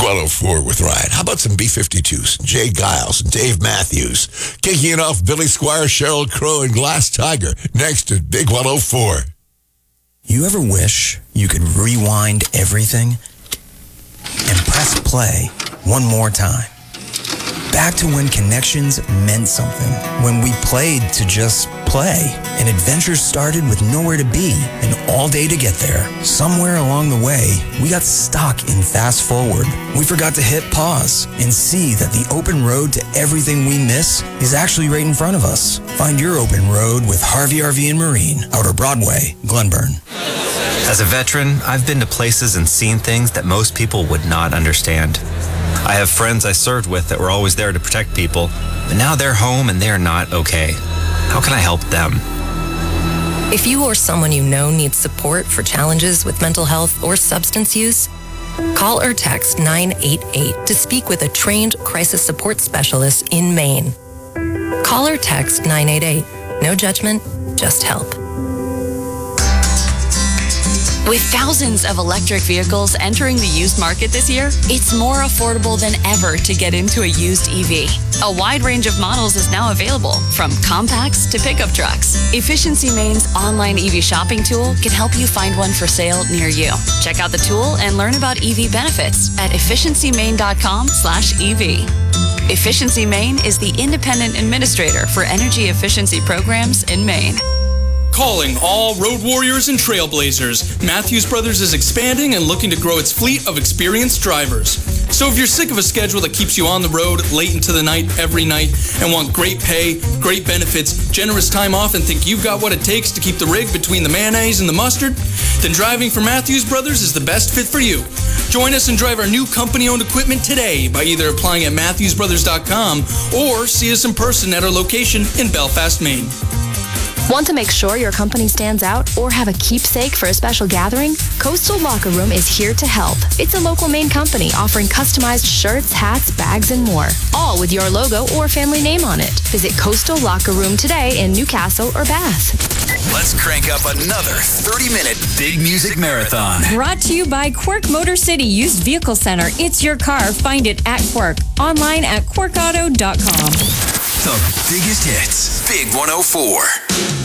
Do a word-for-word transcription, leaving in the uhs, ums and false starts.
one oh four with Ryan. How about some B fifty-twos? Jay Giles and Dave Matthews. Kicking it off, Billy Squire, Sheryl Crow, and Glass Tiger. Next to Big one oh four. You ever wish you could rewind everything and press play one more time? Back to when connections meant something, when we played to just play, and adventures started with nowhere to be and all day to get there. Somewhere along the way, we got stuck in fast forward. We forgot to hit pause and see that the open road to everything we miss is actually right in front of us. Find your open road with Harvey R V and Marine, Outer Broadway, Glenburn. As a veteran, I've been to places and seen things that most people would not understand. I have friends I served with that were always there to protect people, but now they're home and they're not okay. How can I help them? If you or someone you know needs support for challenges with mental health or substance use, call or text nine eight eight to speak with a trained crisis support specialist in Maine. Call or text nine eight eight. No judgment, just help. With thousands of electric vehicles entering the used market this year, it's more affordable than ever to get into a used E V. A wide range of models is now available, from compacts to pickup trucks. Efficiency Maine's online E V shopping tool can help you find one for sale near you. Check out the tool and learn about E V benefits at efficiency maine dot com slash E V. Efficiency Maine is the independent administrator for energy efficiency programs in Maine. Calling all road warriors and trailblazers, Matthews Brothers is expanding and looking to grow its fleet of experienced drivers. So if you're sick of a schedule that keeps you on the road late into the night every night and want great pay, great benefits, generous time off, and think you've got what it takes to keep the rig between the mayonnaise and the mustard, then driving for Matthews Brothers is the best fit for you. Join us and drive our new company-owned equipment today by either applying at matthews brothers dot com or see us in person at our location in Belfast, Maine. Want to make sure your company stands out or have a keepsake for a special gathering? Coastal Locker Room is here to help. It's a local Maine company offering customized shirts, hats, bags, and more, all with your logo or family name on it. Visit Coastal Locker Room today in Newcastle or Bath. Let's crank up another thirty-minute Big Music Marathon. Brought to you by Quirk Motor City Used Vehicle Center. It's your car. Find it at Quirk. Online at quirk auto dot com. The biggest hits. Big one oh four.